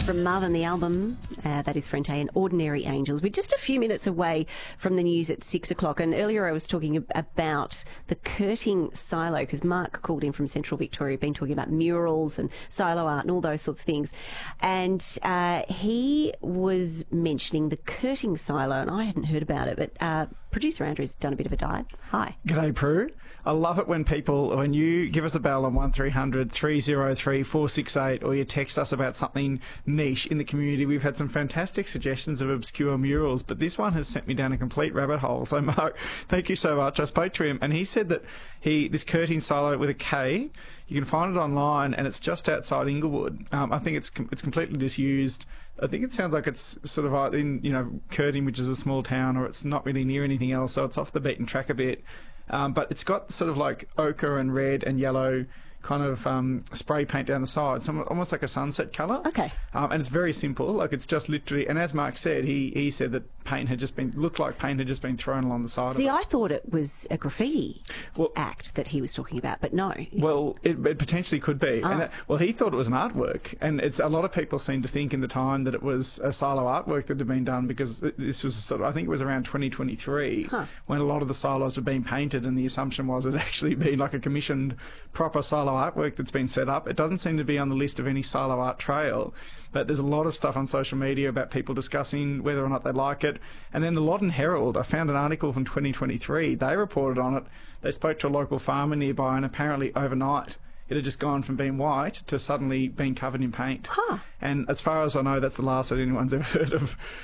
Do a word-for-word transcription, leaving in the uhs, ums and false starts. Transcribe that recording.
from Marvin, the album, uh, that is Frente and Ordinary Angels. We're just a few minutes away from the news at six o'clock. And earlier I was talking about the Curting Silo, because Mark called in from Central Victoria, been talking about murals and silo art and all those sorts of things. And uh, he was mentioning the Curting Silo, and I hadn't heard about it, but uh, producer Andrew's done a bit of a dive. Hi. G'day, Prue. I love it when people, when you give us a bell on one three hundred three oh three four six eight, or you text us about something niche in the community. We've had some fantastic suggestions of obscure murals, but this one has sent me down a complete rabbit hole. So, Mark, thank you so much. I spoke to him, and he said that he this Curting Silo with a K, you can find it online, and it's just outside Inglewood. Um, I think it's com- it's completely disused. I think it sounds like it's sort of in, you know, Curting, which is a small town, or it's not really near anything else, so it's off the beaten track a bit. Um, but it's got sort of like ochre and red and yellow kind of um, spray paint down the side, so almost like a sunset colour. Okay. Um, and it's very simple, like it's just literally, and as Mark said, he, he said that paint had just been, looked like paint had just been thrown along the side See, of it. I thought it was a graffiti well, act that he was talking about, but no. Well, it, it potentially could be. Oh. And that, well, he thought it was an artwork, and it's a lot of people seem to think in the time that it was a silo artwork that had been done, because this was sort of, I think it was around twenty twenty-three huh. when a lot of the silos were being painted, and the assumption was it had actually been like a commissioned proper silo artwork that's been set up. It doesn't seem to be on the list of any silo art trail, but there's a lot of stuff on social media about people discussing whether or not they like it. And then the Loddon Herald, I found an article from twenty twenty-three. They reported on it. They spoke to a local farmer nearby, and apparently overnight it had just gone from being white to suddenly being covered in paint. Huh. And as far as I know, that's the last that anyone's ever heard of